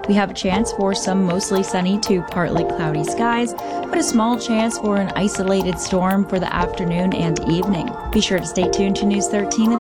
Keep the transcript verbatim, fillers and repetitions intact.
We have a chance for some mostly sunny to partly cloudy skies, but a small chance for an isolated storm for the afternoon and evening. Be sure to stay tuned to News thirteen